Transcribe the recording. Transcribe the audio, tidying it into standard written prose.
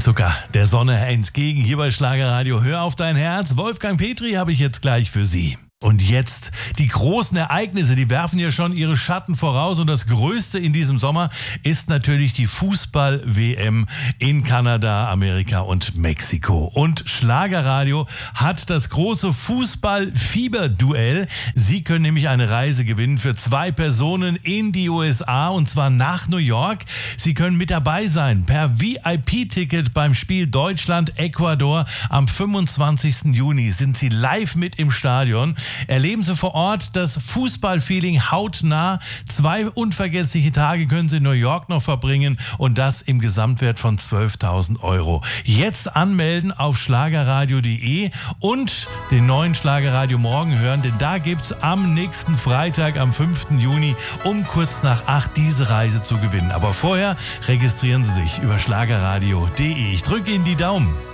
Zucker der Sonne entgegen hier bei Schlagerradio. Hör auf dein Herz. Wolfgang Petri habe ich jetzt gleich für Sie. Und jetzt, die großen Ereignisse, die werfen ja schon ihre Schatten voraus. Und das Größte in diesem Sommer ist natürlich die Fußball-WM in Kanada, Amerika und Mexiko. Und Schlagerradio hat das große Fußball-Fieber-Duell. Sie können nämlich eine Reise gewinnen für 2 Personen in die USA und zwar nach New York. Sie können mit dabei sein per VIP-Ticket beim Spiel Deutschland-Ecuador. Am 25. Juni sind Sie live mit im Stadion. Erleben Sie vor Ort das Fußballfeeling hautnah. 2 unvergessliche Tage können Sie in New York noch verbringen und das im Gesamtwert von 12.000 €. Jetzt anmelden auf schlagerradio.de und den neuen Schlagerradio Morgen hören, denn da gibt's am nächsten Freitag, am 5. Juni um kurz nach 8 diese Reise zu gewinnen. Aber vorher registrieren Sie sich über schlagerradio.de. Ich drücke Ihnen die Daumen.